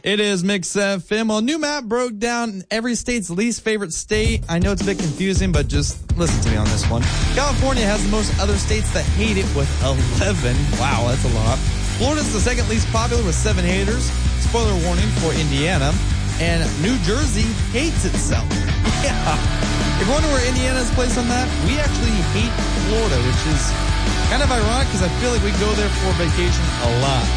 It is Mix FM. Well, new map broke down every state's least favorite state. I know it's a bit confusing, but just listen to me on this one. California has the most, other states that hate it with 11. Wow, that's a lot. Florida's the second least popular with 7 haters. Spoiler warning for Indiana. And New Jersey hates itself. Yeah. If you wonder where Indiana's placed on that, we actually hate Florida, which is kind of ironic because I feel like we go there for vacation a lot.